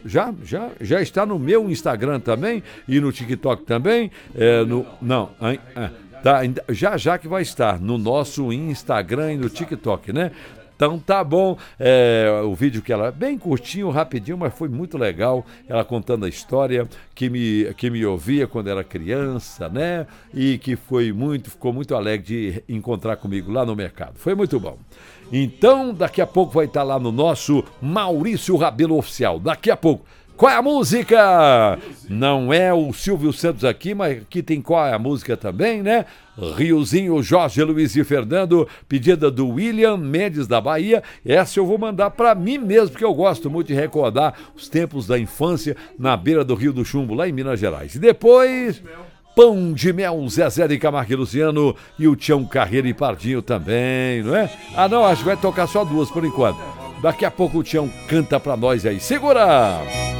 Já está no meu Instagram também e no TikTok também. Tá, já que vai estar no nosso Instagram e no TikTok, né? Então tá bom, o vídeo que ela, bem curtinho, rapidinho, mas foi muito legal, ela contando a história que me ouvia quando era criança, né? E que ficou muito alegre de encontrar comigo lá no mercado. Foi muito bom. Então, daqui a pouco vai estar lá no nosso Maurício Rabelo Oficial. Daqui a pouco. Qual é a música? Não é o Silvio Santos aqui, mas aqui tem qual é a música também, né? Riozinho, Jorge, Luiz e Fernando, pedida do William Mendes da Bahia. Essa eu vou mandar pra mim mesmo, porque eu gosto muito de recordar os tempos da infância na beira do Rio do Chumbo, lá em Minas Gerais. E depois... Pão de Mel, Zezé de Camargo e Luciano e o Tião Carreiro e Pardinho também, não é? Ah não, acho que vai tocar só duas por enquanto. Daqui a pouco o Tião canta pra nós aí. Segura!